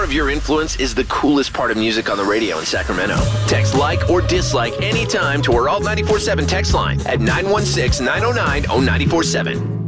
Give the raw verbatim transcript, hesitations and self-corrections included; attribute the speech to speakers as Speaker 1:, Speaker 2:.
Speaker 1: of your influence is the coolest part of music on the radio in Sacramento. Text like or dislike anytime to our Alt nine four seven text line at nine one six, nine oh nine, oh nine four seven.